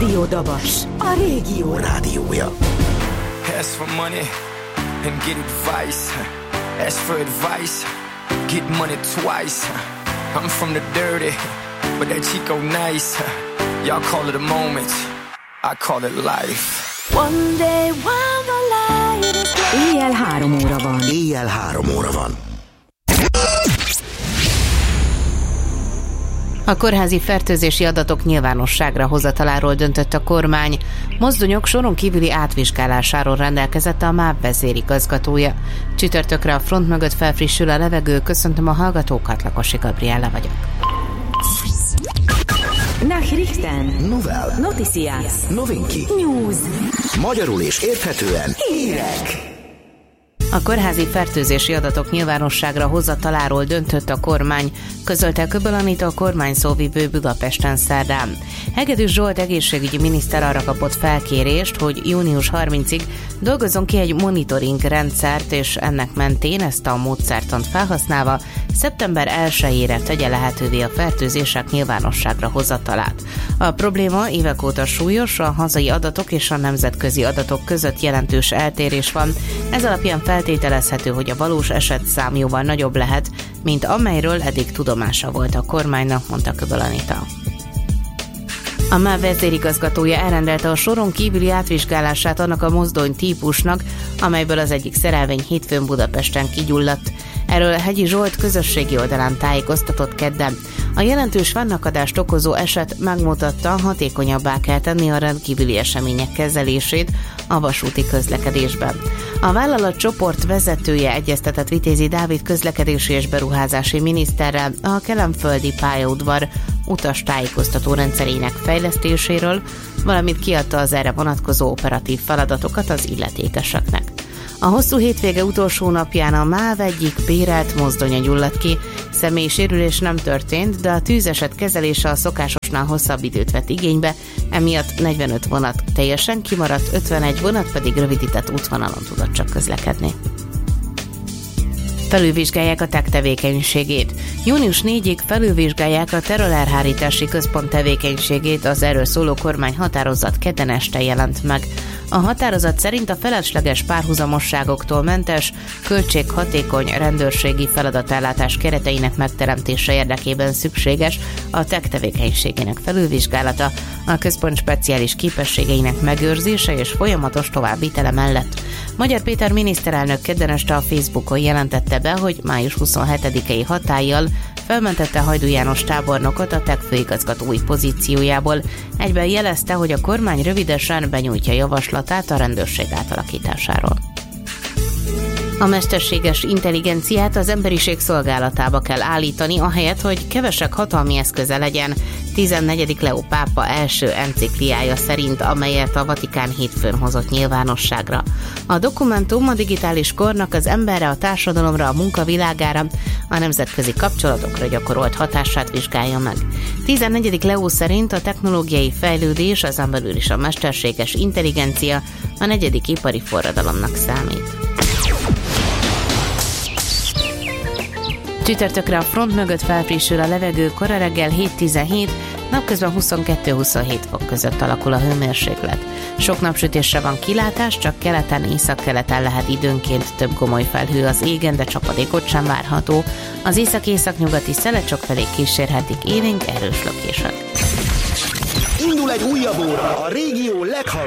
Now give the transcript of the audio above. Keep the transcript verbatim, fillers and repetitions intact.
Rádió Dabas, a régió rádiója. Ask for money and get advice. Ask for advice, get money twice. I'm from the dirty, but that Chico nice. Y'all call it a moment, I call it life. One day when the light is gone. Éjjel három óra van. Éjjel három óra van. A kórházi fertőzési adatok nyilvánosságra hozataláról döntött a kormány. Mozdonyok soron kívüli átvizsgálásáról rendelkezett a MÁV vezérigazgatója. Csütörtökre a front mögött felfrissül a levegő. Köszöntöm a hallgatókat, Lakosi Gabriella vagyok. Nachrichten. Novel. Noticias. Novinki. News. Magyarul és érthetően hírek. A kórházi fertőzési adatok nyilvánosságra hozataláról döntött a kormány, közölte Köböl Anita, a kormány szóvivő Budapesten szerdán. Hegedűs Zsolt egészségügyi miniszter arra kapott felkérést, hogy június harmincadikáig dolgozzon ki egy monitoring rendszert, és ennek mentén ezt a módszertant felhasználva szeptember elsejére tegye lehetővé a fertőzések nyilvánosságra hozatalát. A probléma évek óta súlyos, a hazai adatok és a nemzetközi adatok között jelentős eltérés van. Ez alapján feltételezhető, hogy a valós esetszám jóval nagyobb lehet, mint amelyről eddig tudomása volt a kormánynak, mondta Köböl Anita. A MÁV vezérigazgatója elrendelte a soron kívüli átvizsgálását annak a mozdony típusnak, amelyből az egyik szerelvény hétfőn Budapesten kigyulladt. Erről Hegyi Zsolt közösségi oldalán tájékoztatott kedden. A jelentős fennakadást okozó eset megmutatta, hatékonyabbá kell tenni a rendkívüli események kezelését a vasúti közlekedésben. A vállalat csoport vezetője egyeztetett Vitézi Dávid közlekedési és beruházási miniszterrel a kelenföldi pályaudvar utastájékoztató rendszerének fejlesztéséről, valamint kiadta az erre vonatkozó operatív feladatokat az illetékeseknek. A hosszú hétvége utolsó napján a MÁV egyik bérelt mozdonya gyulladt ki. Személyi sérülés nem történt, de a tűzeset kezelése a szokásosnál hosszabb időt vett igénybe, emiatt negyvenöt vonat teljesen kimaradt, ötvenegy vonat pedig rövidített útvonalon tudott csak közlekedni. Felülvizsgálják a té e ká tevékenységét. június négyedikéig felülvizsgálják a Terrorelhárítási Központ tevékenységét, az erről szóló kormány határozat kedden este jelent meg. A határozat szerint a felesleges párhuzamosságoktól mentes, költséghatékony rendőrségi feladatellátás kereteinek megteremtése érdekében szükséges a té e ká tevékenységének felülvizsgálata, a központ speciális képességeinek megőrzése és folyamatos továbbvitele mellett. Magyar Péter miniszterelnök kedden este a Facebookon jelentette be, hogy május huszonhetedikei hatállyal felmentette Hajdú János tábornokot a té e ká főigazgatói pozíciójából. Egyben jelezte, hogy a kormány rövidesen benyújtja javaslatát a rendőrség átalakításáról. A mesterséges intelligenciát az emberiség szolgálatába kell állítani, ahelyett, hogy kevesebb hatalmi eszköze legyen, tizennegyedik Leó pápa első encikliája szerint, amelyet a Vatikán hétfőn hozott nyilvánosságra. A dokumentum a digitális kornak az emberre, a társadalomra, a munkavilágára, a nemzetközi kapcsolatokra gyakorolt hatását vizsgálja meg. tizennegyedik Leó szerint a technológiai fejlődés, azon belül is a mesterséges intelligencia a negyedik ipari forradalomnak számít. Csütörtökre a front mögött felfrissül a levegő, kora reggel hét tizenhét, napközben huszonkettő-huszonhét fok között alakul a hőmérséklet. Sok napsütésre van kilátás, csak keleten, északkeleten lehet időnként több gomoly felhő az égen, de csapadékot sem várható. Az észak-északnyugati szelecsok felé kísérhetik élénk erős lökések. Indul egy újabb óra a régió leghallgatóbb